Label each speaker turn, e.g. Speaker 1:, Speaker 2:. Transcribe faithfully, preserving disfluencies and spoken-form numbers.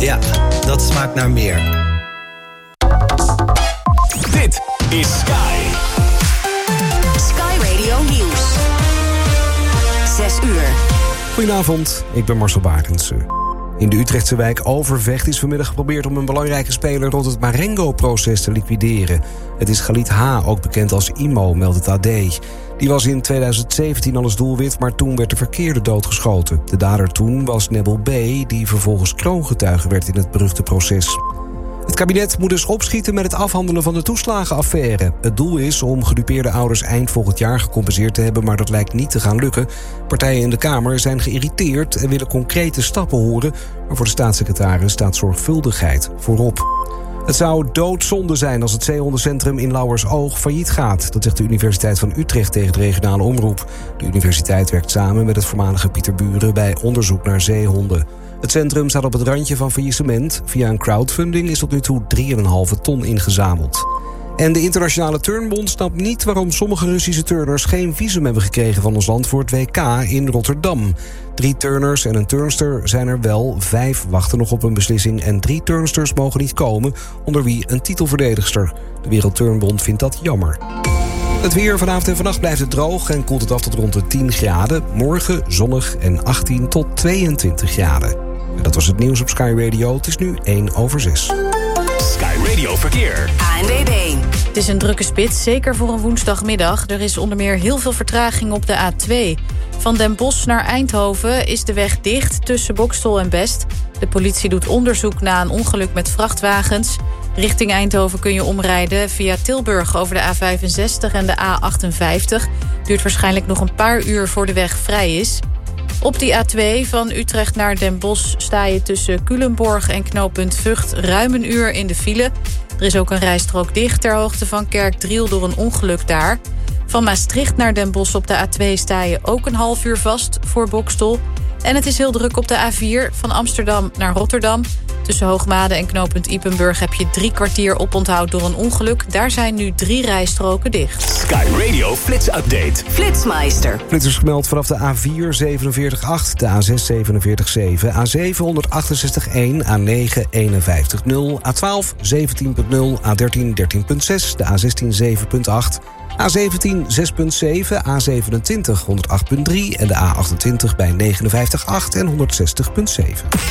Speaker 1: Ja, dat smaakt naar meer.
Speaker 2: Dit is Sky.
Speaker 3: Sky Radio Nieuws. Zes uur.
Speaker 4: Goedenavond, ik ben Marcel Bakens. In de Utrechtse wijk Overvecht is vanmiddag geprobeerd om een belangrijke speler rond het Marengo-proces te liquideren. Het is Khalid H., ook bekend als Imo, meldt het A D. Die was in tweeduizend zeventien al eens doelwit, maar toen werd de verkeerde doodgeschoten. De dader toen was Nebel B., die vervolgens kroongetuige werd in het beruchte proces. Het kabinet moet dus opschieten met het afhandelen van de toeslagenaffaire. Het doel is om gedupeerde ouders eind volgend jaar gecompenseerd te hebben, maar dat lijkt niet te gaan lukken. Partijen in de Kamer zijn geïrriteerd en willen concrete stappen horen, maar voor de staatssecretaris staat zorgvuldigheid voorop. Het zou doodzonde zijn als het zeehondencentrum in Lauwersoog failliet gaat. Dat zegt de Universiteit van Utrecht tegen de regionale omroep. De universiteit werkt samen met het voormalige Pieterburen bij onderzoek naar zeehonden. Het centrum staat op het randje van faillissement. Via een crowdfunding is tot nu toe drie komma vijf ton ingezameld. En de Internationale Turnbond snapt niet waarom sommige Russische turners geen visum hebben gekregen van ons land voor het W K in Rotterdam. Drie turners en een turnster zijn er wel, vijf wachten nog op een beslissing en drie turnsters mogen niet komen, onder wie een titelverdedigster. De Wereldturnbond vindt dat jammer. Het weer vanavond en vannacht blijft het droog en koelt het af tot rond de tien graden. Morgen zonnig en achttien tot tweeëntwintig graden. En dat was het nieuws op Sky Radio. Het is nu één over zes.
Speaker 2: Sky Radio Verkeer.
Speaker 3: A N W B.
Speaker 5: Het is een drukke spits, zeker voor een woensdagmiddag. Er is onder meer heel veel vertraging op de A twee. Van Den Bosch naar Eindhoven is de weg dicht tussen Boxtel en Best. De politie doet onderzoek na een ongeluk met vrachtwagens. Richting Eindhoven kun je omrijden via Tilburg over de A vijfenzestig en de A achtenvijftig. Duurt waarschijnlijk nog een paar uur voor de weg vrij is. Op die A twee van Utrecht naar Den Bosch sta je tussen Culemborg en knooppunt Vught ruim een uur in de file. Er is ook een rijstrook dicht ter hoogte van Kerkdriel door een ongeluk daar. Van Maastricht naar Den Bosch op de A twee sta je ook een half uur vast voor Boxtel. En het is heel druk op de A vier van Amsterdam naar Rotterdam. Tussen Hoogmade en knooppunt Ypenburg heb je drie kwartier oponthoud door een ongeluk. Daar zijn nu drie rijstroken dicht.
Speaker 2: Sky Radio Flits Update.
Speaker 3: Flitsmeister.
Speaker 4: Flitsers gemeld vanaf de A vier zevenenveertig komma acht, de A zes zevenenveertig komma zeven, A zeven honderdachtenzestig komma één, A negen eenenvijftig komma nul, A twaalf zeventien komma nul, A dertien dertien komma zes, de A zestien zeven komma acht, A zeventien zes komma zeven, A zevenentwintig honderdacht komma drie en de A achtentwintig bij negenenvijftig komma acht en honderdzestig komma zeven.